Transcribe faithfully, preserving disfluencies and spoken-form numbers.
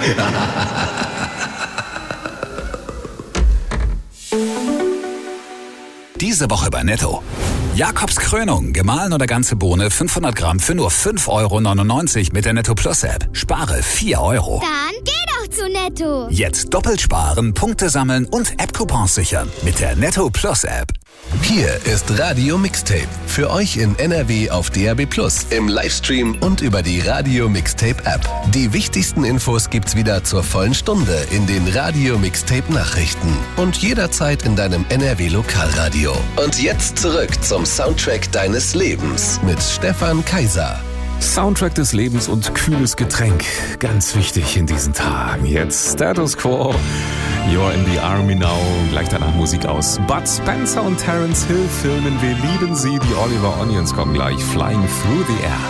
Diese Woche bei Netto. Jakobs Krönung, gemahlen oder ganze Bohne fünfhundert Gramm für nur fünf Euro neunundneunzig mit der Netto Plus App. Spare vier Euro. Dann geh doch zu Netto. Jetzt doppelt sparen, Punkte sammeln und App-Coupons sichern mit der Netto Plus App. Hier ist Radio Mixtape. Für euch in N R W auf D A B plus, im Livestream und über die Radio Mixtape App. Die wichtigsten Infos gibt's wieder zur vollen Stunde in den Radio Mixtape Nachrichten und jederzeit in deinem N R W Lokalradio. Und jetzt zurück zum Soundtrack deines Lebens mit Stefan Kaiser. Soundtrack des Lebens und kühles Getränk. Ganz wichtig in diesen Tagen. Jetzt Status Quo. You're in the Army now. Gleich danach Musik aus Bud Spencer und Terence Hill filmen Wir lieben sie. Die Oliver Onions kommen gleich. Flying Through the Air.